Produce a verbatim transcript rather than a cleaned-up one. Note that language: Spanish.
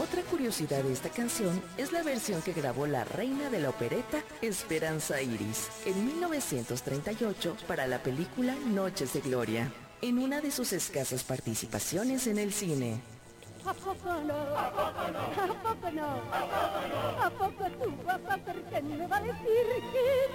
Otra curiosidad de esta canción es la versión que grabó la reina de la opereta, Esperanza Iris, en mil novecientos treinta y ocho para la película Noches de Gloria, en una de sus escasas participaciones en el cine. ¿A poco no? ¿A poco no? ¿A poco no? ¿A poco tú vas a hacer que me va a decir que